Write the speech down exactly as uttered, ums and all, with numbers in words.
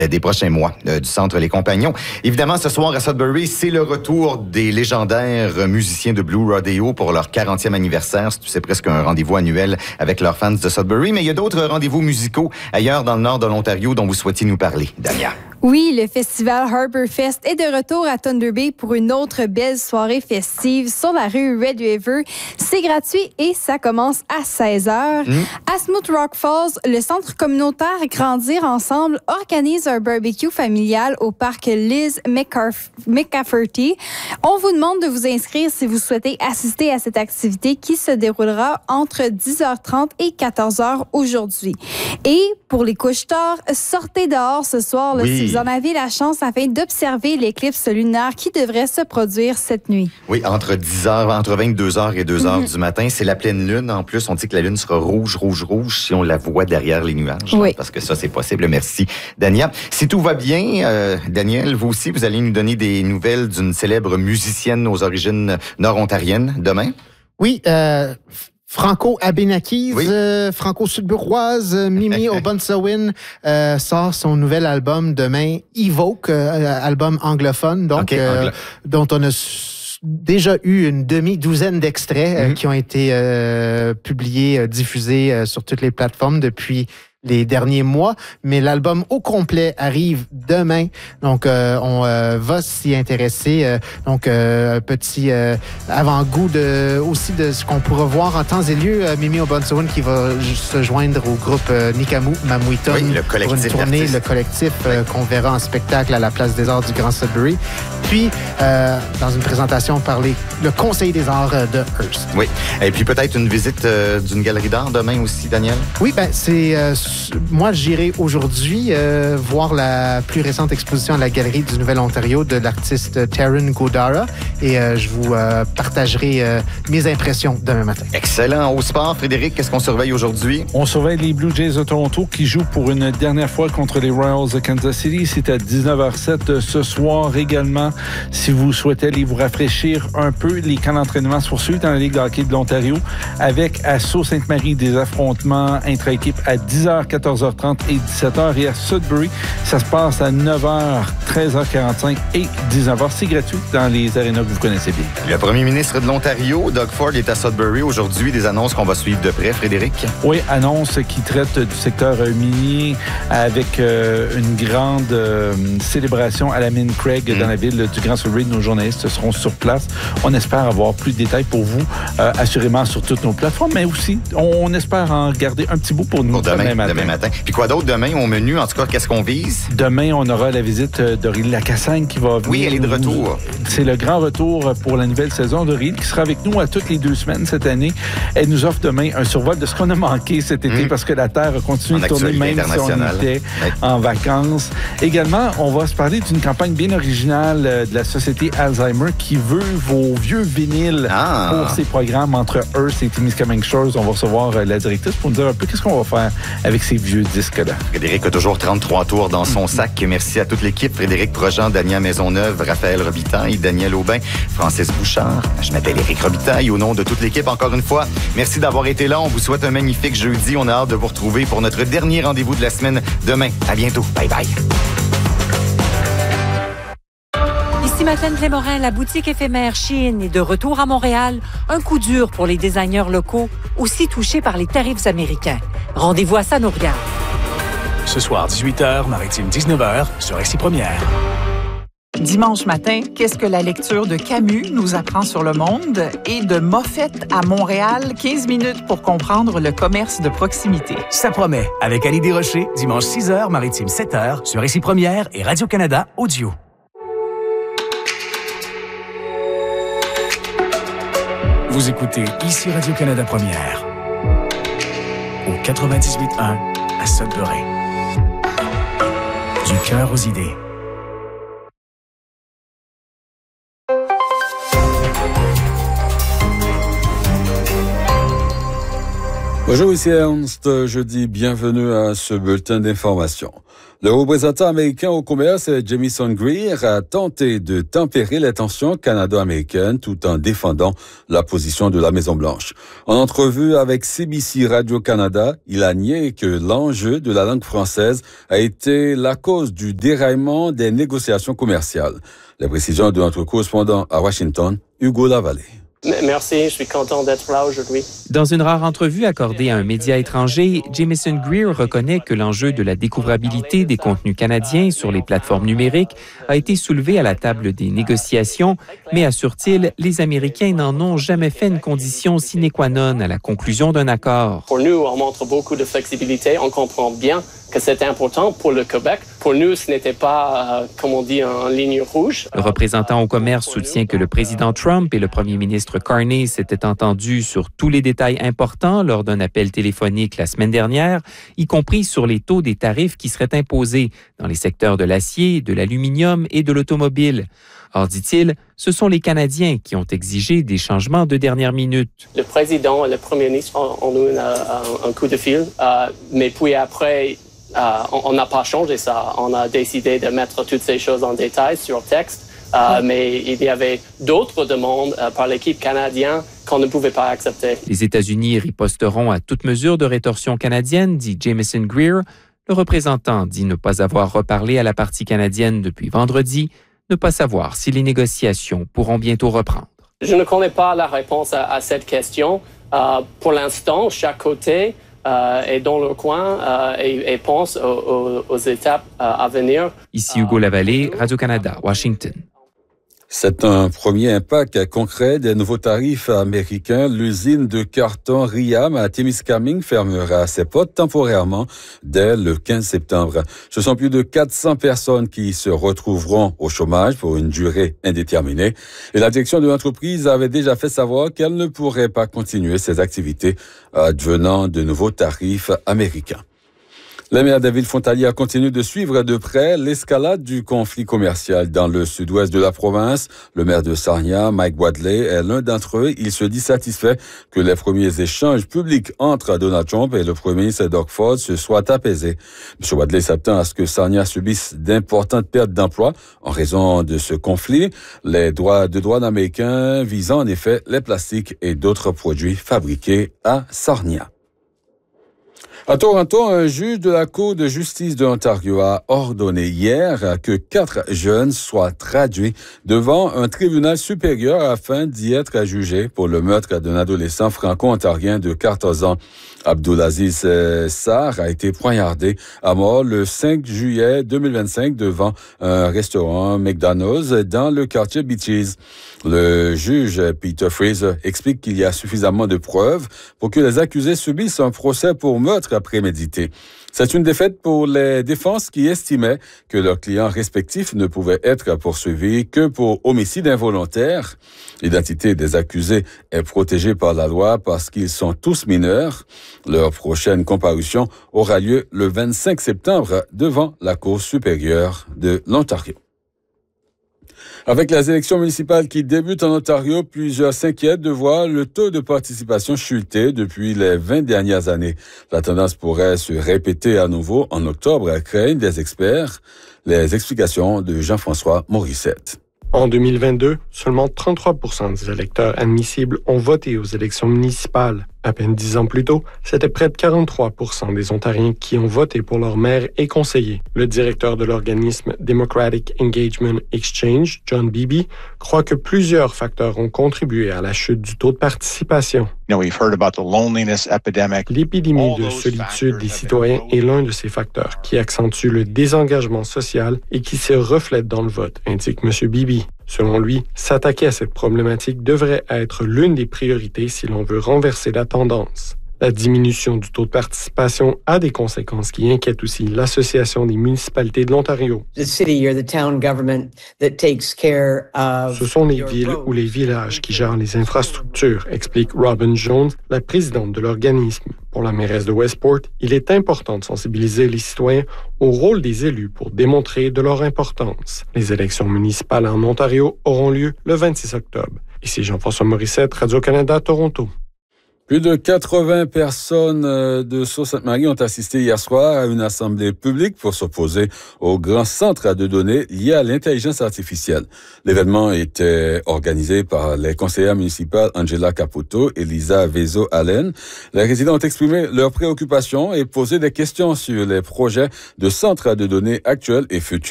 des prochains mois euh, du Centre Les Compagnons. Évidemment, ce soir à Sudbury, c'est le retour des légendaires musiciens de Blue Rodeo pour leur quarantième anniversaire. C'est presque un rendez-vous annuel avec leurs fans de Sudbury, mais il y a d'autres rendez-vous musicaux ailleurs dans le nord de l'Ontario dont vous souhaitiez nous parler. Dania. Oui, le festival Harbourfest est de retour à Thunder Bay pour une autre belle soirée festive sur la rue Red River. C'est gratuit et ça commence à seize heures. Mmh. À Smooth Rock Falls, le centre communautaire Grandir Ensemble organise un barbecue familial au parc Liz McCafferty. On vous demande de vous inscrire si vous souhaitez assister à cette activité qui se déroulera entre dix heures trente et quatorze heures aujourd'hui. Et pour les couches-tard, sortez dehors ce soir là, oui. si vous en avez la chance afin d'observer l'éclipse lunaire qui devrait se produire cette nuit. Oui, entre dix heures, entre vingt-deux heures et deux heures mm-hmm. du matin. C'est la pleine lune. En plus, on dit que la lune sera rouge, rouge, rouge si on la voit derrière les nuages. Oui. Parce que ça, c'est possible. Merci, Dania. Si tout va bien, euh, Daniel, vous aussi, vous allez nous donner des nouvelles d'une célèbre musicienne aux origines nord-ontariennes demain? Oui, euh... Franco-Abénakise, oui. euh, Franco-Sudburoise, euh, Mimi O'Bunsawin euh, sort son nouvel album demain, Evoke, euh, album anglophone, donc okay, euh, anglo- dont on a s- déjà eu une demi-douzaine d'extraits mm-hmm. euh, qui ont été euh, publiés, euh, diffusés euh, sur toutes les plateformes depuis les derniers mois, mais l'album au complet arrive demain. Donc, euh, on euh, va s'y intéresser. Euh, donc, euh, un petit euh, avant-goût de, aussi de ce qu'on pourra voir en temps et lieu. Euh, Mimi O'Bunsawin qui va se joindre au groupe euh, Nikamu Mamuiton oui, le pour une tournée, d'artistes. le collectif euh, qu'on verra en spectacle à la Place des Arts du Grand Sudbury. Puis, euh, dans une présentation par les, le Conseil des Arts de Hearst. Oui. Et puis, peut-être une visite euh, d'une galerie d'art demain aussi, Daniel? Oui, ben c'est... Euh, Moi, j'irai aujourd'hui euh, voir la plus récente exposition à la Galerie du Nouvel-Ontario de l'artiste Taryn Godara et euh, je vous euh, partagerai euh, mes impressions demain matin. Excellent. Au sport, Frédéric, qu'est-ce qu'on surveille aujourd'hui? On surveille les Blue Jays de Toronto qui jouent pour une dernière fois contre les Royals de Kansas City. C'est à dix-neuf heures sept ce soir également. Si vous souhaitez aller vous rafraîchir un peu, les camps d'entraînement se poursuivent dans la Ligue de hockey de l'Ontario avec à Sault-Sainte-Marie des affrontements intra-équipe à dix heures, quatorze heures trente et dix-sept heures. Et à Sudbury, ça se passe à neuf heures, treize heures quarante-cinq et dix-neuf heures. C'est gratuit dans les arénas que vous connaissez bien. Le premier ministre de l'Ontario, Doug Ford, est à Sudbury aujourd'hui. Des annonces qu'on va suivre de près, Frédéric? Oui, annonce qui traite du secteur minier avec euh, une grande euh, célébration à la mine Craig mmh. dans la ville du Grand Sudbury. Nos journalistes seront sur place. On espère avoir plus de détails pour vous, euh, assurément sur toutes nos plateformes, mais aussi, on espère en garder un petit bout pour nous pour demain, demain matin. Demain matin. Puis quoi d'autre demain au menu? En tout cas, qu'est-ce qu'on vise? Demain, on aura la visite d'Aurélie Lacassagne qui va venir. Oui, elle est de retour. C'est le grand retour pour la nouvelle saison d'Aurélie qui sera avec nous à toutes les deux semaines cette année. Elle nous offre demain un survol de ce qu'on a manqué cet été mmh. parce que la Terre a continué en de tourner même si on était ouais. en vacances. Également, on va se parler d'une campagne bien originale de la Société Alzheimer qui veut vos vieux vinyles ah. pour ses programmes entre Hearst et Témiscamingue Shores. On va recevoir la directrice pour nous dire un peu qu'est-ce qu'on va faire avec ces vieux disques-là. Frédéric a toujours trente-trois tours dans son sac. Merci à toute l'équipe. Frédéric Projean, Dania Maisonneuve, Raphaël Robitaille, Daniel Aubin, Francis Bouchard. Je m'appelle Éric Robitaille. Au nom de toute l'équipe, encore une fois, merci d'avoir été là. On vous souhaite un magnifique jeudi. On a hâte de vous retrouver pour notre dernier rendez-vous de la semaine demain. À bientôt. Bye bye. Ici Madeleine Clémorin, la boutique éphémère Shein est de retour à Montréal. Un coup dur pour les designers locaux, aussi touchés par les tarifs américains. Rendez-vous à ça nous regarde. Ce soir, dix-huit heures, Maritime dix-neuf heures, sur Récit Première. Dimanche matin, qu'est-ce que la lecture de Camus nous apprend sur le monde? Et de Moffett à Montréal, quinze minutes pour comprendre le commerce de proximité. Ça promet, avec Annie Desrochers, dimanche six heures, Maritime sept heures, sur Récit Première et Radio-Canada Audio. Vous écoutez ici Radio-Canada Première, au quatre-vingt-dix-huit un à Sudbury. Du cœur aux idées. Bonjour, ici Ernst. Je dis bienvenue à ce bulletin d'information. Le représentant américain au commerce, Jamieson Greer, a tenté de tempérer les tensions canado-américaines tout en défendant la position de la Maison-Blanche. En entrevue avec C B C Radio-Canada, il a nié que l'enjeu de la langue française a été la cause du déraillement des négociations commerciales. Les précisions de notre correspondant à Washington, Hugo Lavallée. Merci, je suis content d'être là aujourd'hui. Dans une rare entrevue accordée à un média étranger, Jamieson Greer reconnaît que l'enjeu de la découvrabilité des contenus canadiens sur les plateformes numériques a été soulevé à la table des négociations, mais assure-t-il, les Américains n'en ont jamais fait une condition sine qua non à la conclusion d'un accord. Pour nous, on montre beaucoup de flexibilité, on comprend bien que c'est important pour le Québec. Pour nous, ce n'était pas, euh, comme on dit, en ligne rouge. Le représentant au commerce soutient que le président Trump et le premier ministre Carney s'étaient entendus sur tous les détails importants lors d'un appel téléphonique la semaine dernière, y compris sur les taux des tarifs qui seraient imposés dans les secteurs de l'acier, de l'aluminium et de l'automobile. Or, dit-il, ce sont les Canadiens qui ont exigé des changements de dernière minute. Le président et le premier ministre ont, ont eu un, un coup de fil, euh, mais puis après, Euh, on n'a pas changé ça. On a décidé de mettre toutes ces choses en détail sur texte, euh, ouais. mais il y avait d'autres demandes euh, par l'équipe canadienne qu'on ne pouvait pas accepter. Les États-Unis riposteront à toute mesure de rétorsion canadienne, dit Jamieson Greer. Le représentant dit ne pas avoir reparlé à la partie canadienne depuis vendredi, ne pas savoir si les négociations pourront bientôt reprendre. Je ne connais pas la réponse à, à cette question. Euh, pour l'instant, chaque côté Euh, est dans le coin euh, et, et pense aux, aux, aux étapes euh, à venir. Ici Hugo Lavallée, Radio-Canada, Washington. C'est un premier impact concret des nouveaux tarifs américains. L'usine de carton Riam à Témiscamingue fermera ses portes temporairement dès le quinze septembre. Ce sont plus de quatre cents personnes qui se retrouveront au chômage pour une durée indéterminée. Et la direction de l'entreprise avait déjà fait savoir qu'elle ne pourrait pas continuer ses activités advenant de nouveaux tarifs américains. Le maire David Frontalier continue de suivre de près l'escalade du conflit commercial dans le sud-ouest de la province. Le maire de Sarnia, Mike Wadley, est l'un d'entre eux. Il se dit satisfait que les premiers échanges publics entre Donald Trump et le premier ministre Doug Ford se soient apaisés. M. Wadley s'attend à ce que Sarnia subisse d'importantes pertes d'emplois en raison de ce conflit. Les droits de douane américains visant en effet les plastiques et d'autres produits fabriqués à Sarnia. À Toronto, un juge de la Cour de justice de l'Ontario a ordonné hier que quatre jeunes soient traduits devant un tribunal supérieur afin d'y être jugés pour le meurtre d'un adolescent franco-ontarien de quatorze ans. Abdulaziz Sarr a été poignardé à mort le cinq juillet deux mille vingt-cinq devant un restaurant McDonald's dans le quartier Beaches. Le juge Peter Fraser explique qu'il y a suffisamment de preuves pour que les accusés subissent un procès pour meurtre prémédité. C'est une défaite pour les défenses qui estimaient que leurs clients respectifs ne pouvaient être poursuivis que pour homicide involontaire. L'identité des accusés est protégée par la loi parce qu'ils sont tous mineurs. Leur prochaine comparution aura lieu le vingt-cinq septembre devant la Cour supérieure de l'Ontario. Avec les élections municipales qui débutent en Ontario, plusieurs s'inquiètent de voir le taux de participation chuter depuis les vingt dernières années. La tendance pourrait se répéter à nouveau en octobre, craignent des experts. Les explications de Jean-François Morissette. En deux mille vingt-deux, seulement trente-trois pour cent des électeurs admissibles ont voté aux élections municipales. À peine dix ans plus tôt, c'était près de quarante-trois pour cent des Ontariens qui ont voté pour leur maire et conseiller. Le directeur de l'organisme Democratic Engagement Exchange, John Beebe, croit que plusieurs facteurs ont contribué à la chute du taux de participation. L'épidémie de solitude des citoyens est l'un de ces facteurs qui accentue le désengagement social et qui se reflète dans le vote, indique M. Beebe. Selon lui, s'attaquer à cette problématique devrait être l'une des priorités si l'on veut renverser la tendance. La diminution du taux de participation a des conséquences qui inquiètent aussi l'Association des municipalités de l'Ontario. Ce sont les villes ou les villages qui gèrent les infrastructures, explique Robin Jones, la présidente de l'organisme. Pour la mairesse de Westport, il est important de sensibiliser les citoyens au rôle des élus pour démontrer de leur importance. Les élections municipales en Ontario auront lieu le vingt-six octobre. Ici Jean-François Morissette, Radio-Canada, Toronto. Plus de quatre-vingts personnes de Sault-Sainte-Marie ont assisté hier soir à une assemblée publique pour s'opposer au grand centre de données lié à l'intelligence artificielle. L'événement était organisé par les conseillères municipales Angela Caputo et Lisa Vezo-Allen. Les résidents ont exprimé leurs préoccupations et posé des questions sur les projets de centres de données actuels et futurs.